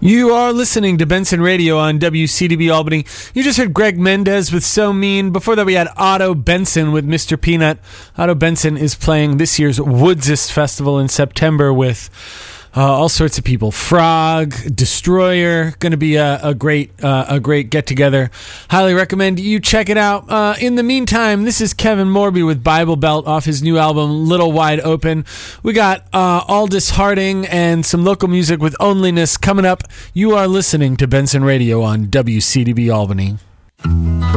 You are listening to Benson Radio on WCDB Albany. You just heard Greg Mendez with So Mean. Before that, we had Otto Benson with Mr. Peanut. Otto Benson is playing this year's Woodsist Festival in September with all sorts of people. Frog, Destroyer, going to be a great get-together. Highly recommend you check it out. In the meantime, this is Kevin Morby with Bible Belt off his new album, Little Wide Open. We got Aldous Harding and some local music with Onlyness coming up. You are listening to Benson Radio on WCDB Albany.